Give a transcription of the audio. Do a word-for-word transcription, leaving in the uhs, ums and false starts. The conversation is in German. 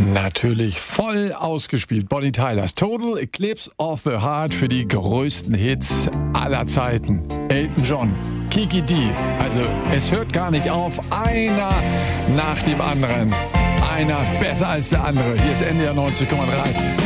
Natürlich voll ausgespielt. Bonnie Tylers Total Eclipse of the Heart für die größten Hits aller Zeiten. Elton John, Kiki D. Also es hört gar nicht auf. Einer nach dem anderen. Einer besser als der andere. Hier ist N D R neunzig Komma drei.